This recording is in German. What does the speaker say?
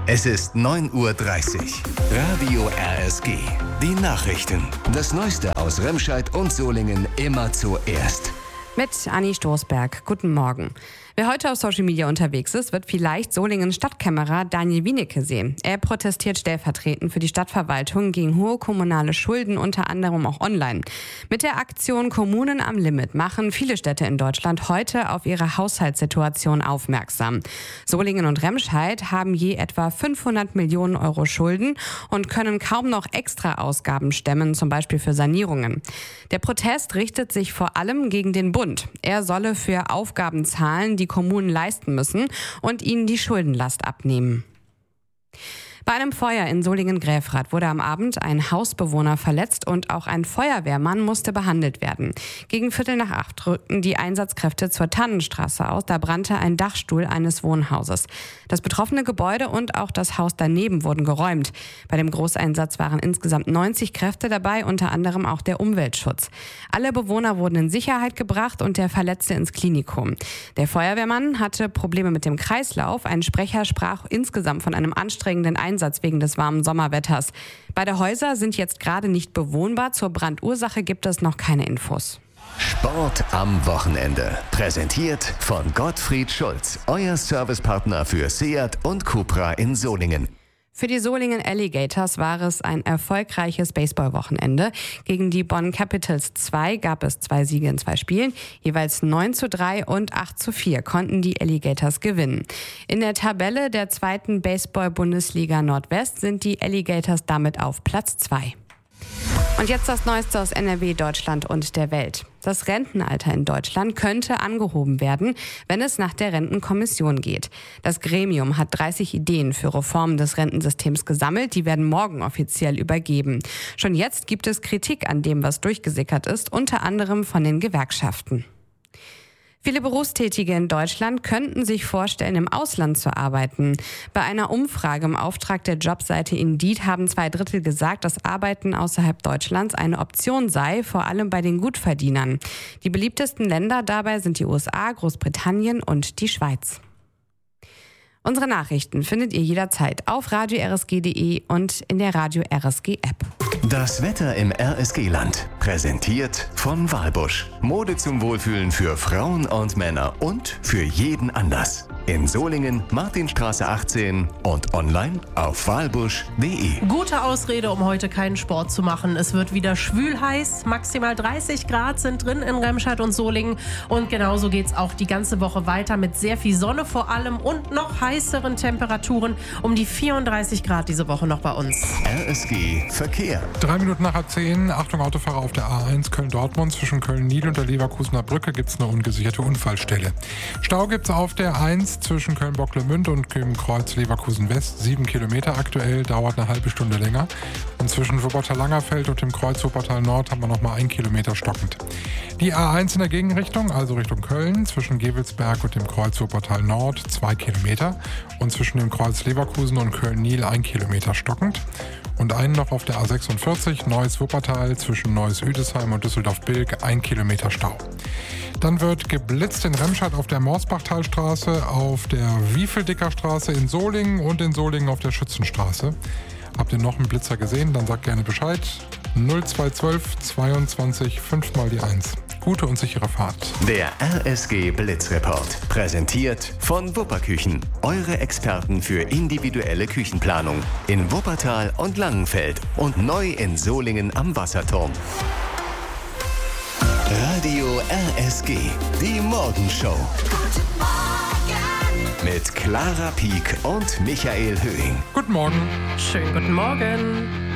Es ist 9:30 Uhr. Radio RSG. Die Nachrichten. Das Neueste aus Remscheid und Solingen immer zuerst. Mit Anni Stoßberg. Guten Morgen. Wer heute auf Social Media unterwegs ist, wird vielleicht Solingens Stadtkämmerer Daniel Wienicke sehen. Er protestiert stellvertretend für die Stadtverwaltung gegen hohe kommunale Schulden, unter anderem auch online. Mit der Aktion Kommunen am Limit machen viele Städte in Deutschland heute auf ihre Haushaltssituation aufmerksam. Solingen und Remscheid haben je etwa 500 Millionen Euro Schulden und können kaum noch extra Ausgaben stemmen, zum Beispiel für Sanierungen. Der Protest richtet sich vor allem gegen den Bund. Er solle für Aufgaben zahlen, die Kommunen leisten müssen und ihnen die Schuldenlast abnehmen. Bei einem Feuer in Solingen-Gräfrath wurde am Abend ein Hausbewohner verletzt und auch ein Feuerwehrmann musste behandelt werden. Gegen 7:45 rückten die Einsatzkräfte zur Tannenstraße aus. Da brannte ein Dachstuhl eines Wohnhauses. Das betroffene Gebäude und auch das Haus daneben wurden geräumt. Bei dem Großeinsatz waren insgesamt 90 Kräfte dabei, unter anderem auch der Umweltschutz. Alle Bewohner wurden in Sicherheit gebracht und der Verletzte ins Klinikum. Der Feuerwehrmann hatte Probleme mit dem Kreislauf. Ein Sprecher sprach insgesamt von einem anstrengenden Einsatz wegen des warmen Sommerwetters. Beide Häuser sind jetzt gerade nicht bewohnbar. Zur Brandursache gibt es noch keine Infos. Sport am Wochenende. Präsentiert von Gottfried Schulz, euer Servicepartner für Seat und Cupra in Solingen. Für die Solingen Alligators war es ein erfolgreiches Baseballwochenende. Gegen die Bonn Capitals 2 gab es 2 Siege in 2 Spielen. Jeweils 9:3 und 8:4 konnten die Alligators gewinnen. In der Tabelle der 2. Baseball-Bundesliga Nordwest sind die Alligators damit auf Platz 2. Und jetzt das Neueste aus NRW, Deutschland und der Welt. Das Rentenalter in Deutschland könnte angehoben werden, wenn es nach der Rentenkommission geht. Das Gremium hat 30 Ideen für Reformen des Rentensystems gesammelt. Die werden morgen offiziell übergeben. Schon jetzt gibt es Kritik an dem, was durchgesickert ist, unter anderem von den Gewerkschaften. Viele Berufstätige in Deutschland könnten sich vorstellen, im Ausland zu arbeiten. Bei einer Umfrage im Auftrag der Jobseite Indeed haben 2/3 gesagt, dass Arbeiten außerhalb Deutschlands eine Option sei, vor allem bei den Gutverdienern. Die beliebtesten Länder dabei sind die USA, Großbritannien und die Schweiz. Unsere Nachrichten findet ihr jederzeit auf radio-rsg.de und in der Radio RSG App. Das Wetter im RSG-Land. Präsentiert von Walbusch. Mode zum Wohlfühlen für Frauen und Männer und für jeden Anlass. In Solingen, Martinstraße 18 und online auf walbusch.de. Gute Ausrede, um heute keinen Sport zu machen. Es wird wieder schwül heiß. Maximal 30 Grad sind drin in Remscheid und Solingen. Und genauso geht es auch die ganze Woche weiter mit sehr viel Sonne vor allem und noch heißeren Temperaturen. Um die 34 Grad diese Woche noch bei uns. RSG Verkehr. 3 Minuten nach 10. Achtung, Autofahrer auf der A1 Köln-Dortmund. Zwischen Köln-Nied und der Leverkusener Brücke gibt es eine ungesicherte Unfallstelle. Stau gibt es auf der 1 zwischen Köln-Bocklemünd und Kreuz Leverkusen West. 7 Kilometer aktuell, dauert eine halbe Stunde länger. Und zwischen Wuppertal-Langerfeld und dem Kreuz Wuppertal Nord haben wir noch mal 1 Kilometer stockend. Die A1 in der Gegenrichtung, also Richtung Köln, zwischen Gevelsberg und dem Kreuz Wuppertal Nord 2 Kilometer. Und zwischen dem Kreuz Leverkusen und Köln-Niel 1 Kilometer stockend. Und einen noch auf der A46, Neues Wuppertal, zwischen Neues Hüdesheim und Düsseldorf-Bilk, 1 Kilometer Stau. Dann wird geblitzt in Remscheid auf der Morsbachtalstraße, auf der Wiefeldicker Straße in Solingen und in Solingen auf der Schützenstraße. Habt ihr noch einen Blitzer gesehen? Dann sagt gerne Bescheid. 0212 22 5 mal die 1. Gute und sichere Fahrt. Der RSG Blitzreport. Präsentiert von Wupperküchen. Eure Experten für individuelle Küchenplanung. In Wuppertal und Langenfeld. Und neu in Solingen am Wasserturm. Radio RSG. Die Morgenshow. Guten Morgen. Mit Clara Pieck und Michael Höhing. Guten Morgen. Schönen guten Morgen.